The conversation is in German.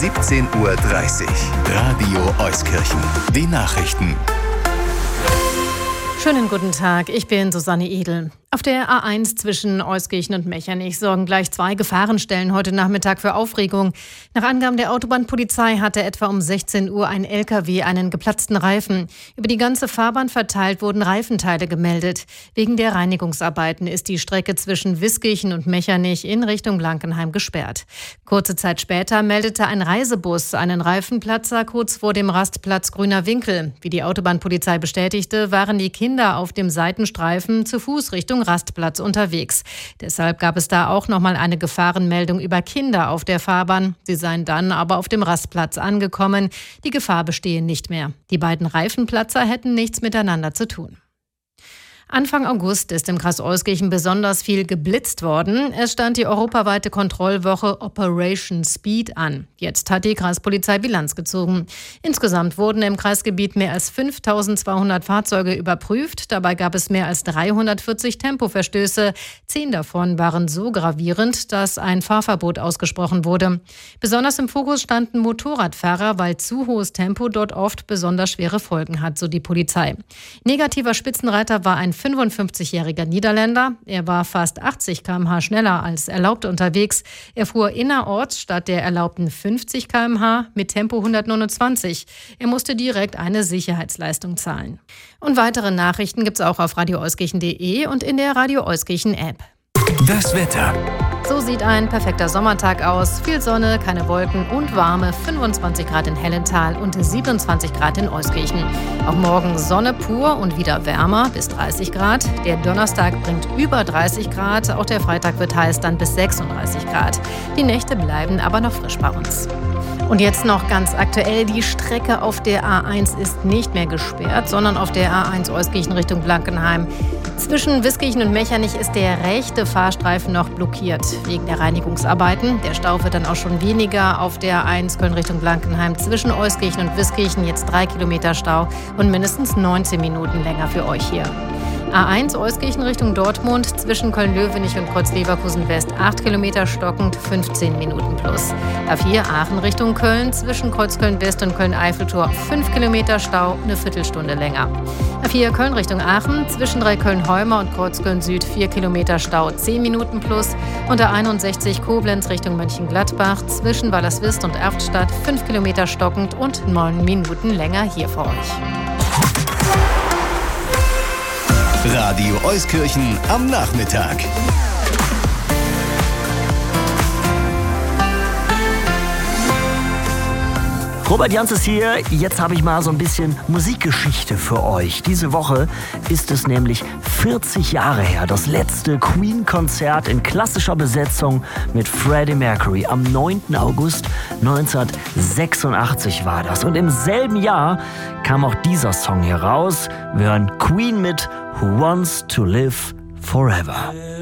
17:30 Uhr. Radio Euskirchen. Die Nachrichten. Schönen guten Tag, ich bin Susanne Edel. Auf der A1 zwischen Euskirchen und Mechernich sorgen gleich 2 Gefahrenstellen heute Nachmittag für Aufregung. Nach Angaben der Autobahnpolizei hatte etwa um 16 Uhr ein LKW einen geplatzten Reifen. Über die ganze Fahrbahn verteilt wurden Reifenteile gemeldet. Wegen der Reinigungsarbeiten ist die Strecke zwischen Wiskirchen und Mechernich in Richtung Blankenheim gesperrt. Kurze Zeit später meldete ein Reisebus einen Reifenplatzer kurz vor dem Rastplatz Grüner Winkel. Wie die Autobahnpolizei bestätigte, waren die Kinder auf dem Seitenstreifen zu Fuß Richtung Rastplatz unterwegs. Deshalb gab es da auch nochmal eine Gefahrenmeldung über Kinder auf der Fahrbahn. Sie seien dann aber auf dem Rastplatz angekommen. Die Gefahr bestehe nicht mehr. Die beiden Reifenplatzer hätten nichts miteinander zu tun. Anfang August ist im Kreis Euskirchen besonders viel geblitzt worden. Es stand die europaweite Kontrollwoche Operation Speed an. Jetzt hat die Kreispolizei Bilanz gezogen. Insgesamt wurden im Kreisgebiet mehr als 5.200 Fahrzeuge überprüft. Dabei gab es mehr als 340 Tempoverstöße. 10 davon waren so gravierend, dass ein Fahrverbot ausgesprochen wurde. Besonders im Fokus standen Motorradfahrer, weil zu hohes Tempo dort oft besonders schwere Folgen hat, so die Polizei. Negativer Spitzenreiter war ein 55-jähriger Niederländer. Er war fast 80 km/h schneller als erlaubt unterwegs. Er fuhr innerorts statt der erlaubten 50 km/h mit Tempo 129. Er musste direkt eine Sicherheitsleistung zahlen. Und weitere Nachrichten gibt es auch auf radioeuskirchen.de und in der Radio Euskirchen App. Das Wetter. So sieht ein perfekter Sommertag aus. Viel Sonne, keine Wolken und warme 25 Grad in Hellental und 27 Grad in Euskirchen. Auch morgen Sonne pur und wieder wärmer bis 30 Grad. Der Donnerstag bringt über 30 Grad. Auch der Freitag wird heiß, dann bis 36 Grad. Die Nächte bleiben aber noch frisch bei uns. Und jetzt noch ganz aktuell, die Strecke auf der A1 ist nicht mehr gesperrt, sondern auf der A1 Euskirchen Richtung Blankenheim. Zwischen Wiskirchen und Mechernich ist der rechte Fahrstreifen noch blockiert wegen der Reinigungsarbeiten. Der Stau wird dann auch schon weniger auf der A1 Köln Richtung Blankenheim. Zwischen Euskirchen und Wiskirchen jetzt 3 Kilometer Stau und mindestens 19 Minuten länger für euch hier. A1 Euskirchen Richtung Dortmund, zwischen Köln-Löwenich und Kreuz-Leverkusen West 8 Kilometer stockend, 15 Minuten plus. A4 Aachen Richtung Köln, zwischen Kreuzköln West und Köln-Eiffeltor 5 Kilometer Stau, eine Viertelstunde länger. A4 Köln Richtung Aachen, zwischen Dreiköln-Heumer und Kreuzköln Süd 4 Kilometer Stau, 10 Minuten plus. Und A61 Koblenz Richtung Mönchengladbach, zwischen Wallerswist und Erftstadt 5 Kilometer stockend und 9 Minuten länger hier für euch. Radio Euskirchen am Nachmittag. Robert Jans ist hier. Jetzt habe ich mal so ein bisschen Musikgeschichte für euch. Diese Woche ist es nämlich 40 Jahre her. Das letzte Queen-Konzert in klassischer Besetzung mit Freddie Mercury. Am 9. August 1986 war das. Und im selben Jahr kam auch dieser Song hier raus. Wir hören Queen mit Who Wants to Live Forever.